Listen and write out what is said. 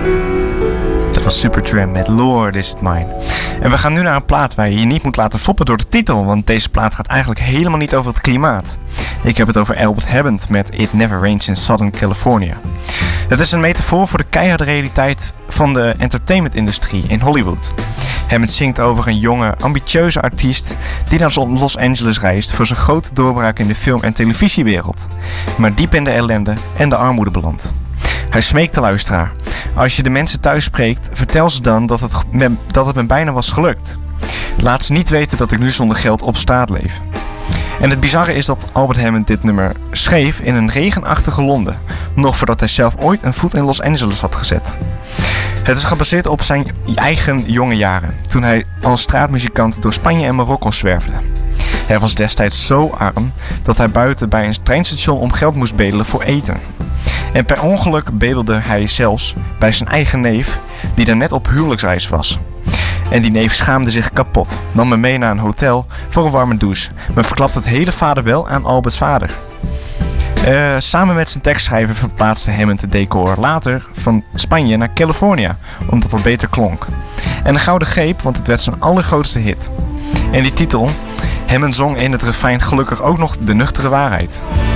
Dat was Supertramp met Lord Is It Mine. En we gaan nu naar een plaat waar je je niet moet laten foppen door de titel, want deze plaat gaat eigenlijk helemaal niet over het klimaat. Ik heb het over Albert Hammond met It Never Rains in Southern California. Het is een metafoor voor de keiharde realiteit van de entertainmentindustrie in Hollywood. Hammond zingt over een jonge, ambitieuze artiest die naar Los Angeles reist voor zijn grote doorbraak in de film- en televisiewereld, maar diep in de ellende en de armoede belandt. Hij smeekt de luisteraar: als je de mensen thuis spreekt, vertel ze dan dat het me bijna was gelukt. Laat ze niet weten dat ik nu zonder geld op straat leef. En het bizarre is dat Albert Hammond dit nummer schreef in een regenachtige Londen, nog voordat hij zelf ooit een voet in Los Angeles had gezet. Het is gebaseerd op zijn eigen jonge jaren, toen hij als straatmuzikant door Spanje en Marokko zwerfde. Hij was destijds zo arm dat hij buiten bij een treinstation om geld moest bedelen voor eten. En per ongeluk bedelde hij zelfs bij zijn eigen neef, die daar net op huwelijksreis was. En die neef schaamde zich kapot, nam me mee naar een hotel voor een warme douche, maar verklapte het hele vaderwel aan Alberts vader. Samen met zijn tekstschrijver verplaatste Hammond het decor later van Spanje naar California, omdat dat beter klonk. En een gouden greep, want het werd zijn allergrootste hit. En die titel, Hammond zong in het refrein gelukkig ook nog de nuchtere waarheid.